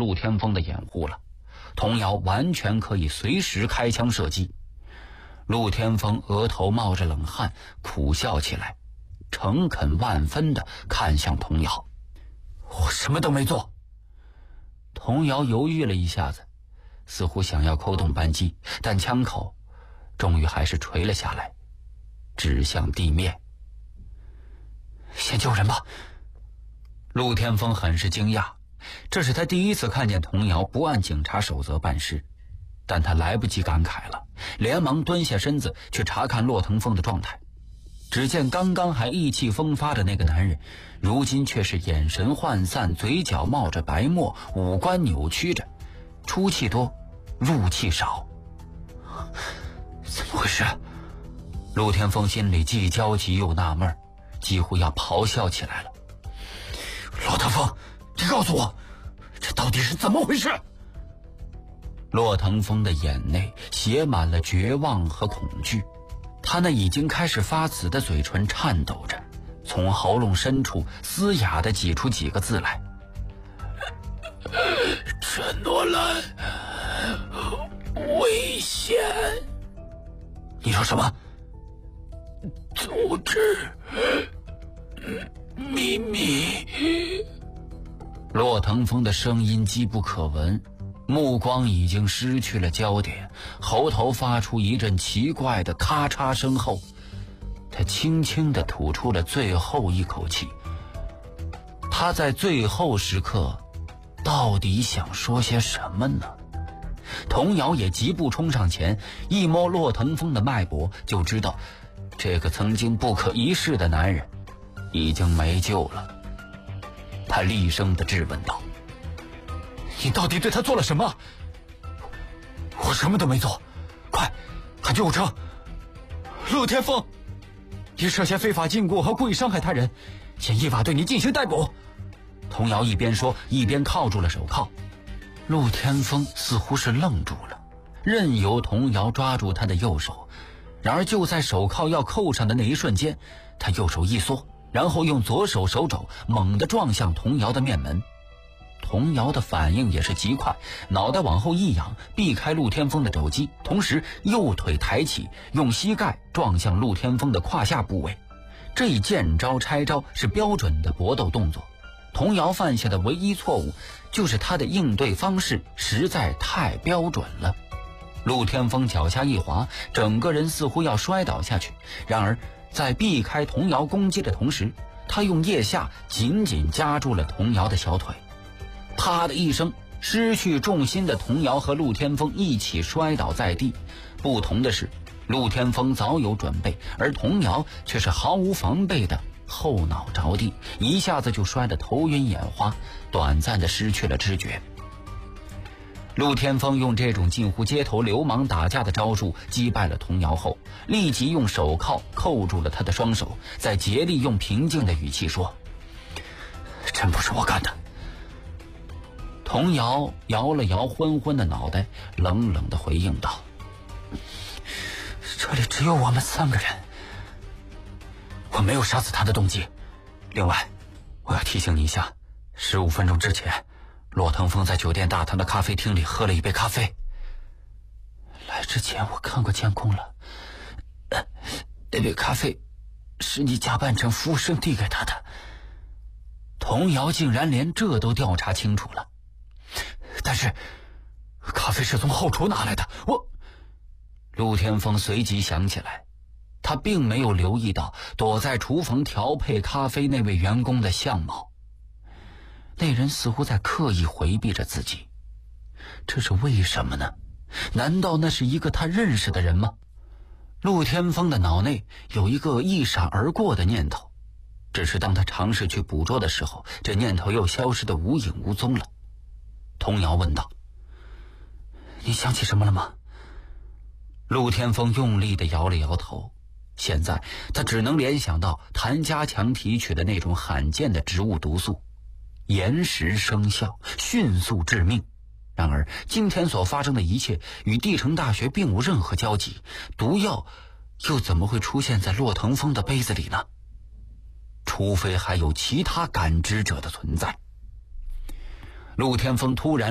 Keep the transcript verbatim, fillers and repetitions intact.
陆天风的掩护了，童瑶完全可以随时开枪射击。陆天风额头冒着冷汗，苦笑起来，诚恳万分地看向童瑶：“我什么都没做。”童瑶犹豫了一下子，似乎想要扣动扳机，但枪口终于还是垂了下来，指向地面。“先救人吧。”陆天风很是惊讶，这是他第一次看见童瑶不按警察守则办事，但他来不及感慨了，连忙蹲下身子去查看骆腾风的状态。只见刚刚还意气风发的那个男人，如今却是眼神涣散，嘴角冒着白沫，五官扭曲着，出气多，入气少。怎么回事？陆天风心里既焦急又纳闷，几乎要咆哮起来了。骆腾风，你告诉我，这到底是怎么回事？骆腾风的眼内写满了绝望和恐惧，他那已经开始发紫的嘴唇颤抖着，从喉咙深处嘶哑地挤出几个字来：“陈诺兰，危险。”你说什么？组织秘密。骆腾风的声音机不可闻，目光已经失去了焦点，喉头发出一阵奇怪的咔嚓声后，他轻轻地吐出了最后一口气。他在最后时刻到底想说些什么呢？童瑶也急步冲上前，一摸骆腾风的脉搏，就知道这个曾经不可一世的男人已经没救了。他厉声地质问道：“你到底对他做了什么？”“我什么都没做，快喊救护车！”“陆天风，你涉嫌非法禁锢和故意伤害他人，现依法对你进行逮捕。”童瑶一边说一边铐住了手铐。陆天风似乎是愣住了，任由童瑶抓住他的右手，然而就在手铐要扣上的那一瞬间，他右手一缩，然后用左手手肘猛地撞向童瑶的面门。童瑶的反应也是极快，脑袋往后一仰，避开陆天风的肘击，同时右腿抬起，用膝盖撞向陆天风的胯下部位。这一见招拆招是标准的搏斗动作。童瑶犯下的唯一错误就是他的应对方式实在太标准了。陆天风脚下一滑，整个人似乎要摔倒下去，然而在避开童瑶攻击的同时，他用腋下紧紧夹住了童瑶的小腿。啪的一声，失去重心的童瑶和陆天风一起摔倒在地。不同的是，陆天风早有准备，而童瑶却是毫无防备的后脑着地，一下子就摔得头晕眼花，短暂的失去了知觉。陆天风用这种近乎街头流氓打架的招数击败了童瑶后，立即用手铐扣住了他的双手，再竭力用平静的语气说：“真不是我干的。”童瑶摇了摇昏昏的脑袋，冷冷地回应道：“这里只有我们三个人，我没有杀死他的动机。另外，我要提醒你一下，十五分钟之前，骆腾风在酒店大堂的咖啡厅里喝了一杯咖啡。来之前我看过监控了，呃、那杯咖啡是你假扮成服务生递给他的。”童瑶竟然连这都调查清楚了。但是咖啡是从后厨拿来的，我……陆天风随即想起来，他并没有留意到躲在厨房调配咖啡那位员工的相貌。那人似乎在刻意回避着自己，这是为什么呢？难道那是一个他认识的人吗？陆天风的脑内有一个一闪而过的念头，只是当他尝试去捕捉的时候，这念头又消失得无影无踪了。童瑶问道：“你想起什么了吗？”陆天风用力地摇了摇头，现在他只能联想到谭家强提取的那种罕见的植物毒素，延时生效，迅速致命。然而今天所发生的一切与帝城大学并无任何交集，毒药又怎么会出现在骆腾风的杯子里呢？除非还有其他感知者的存在。陆天风突然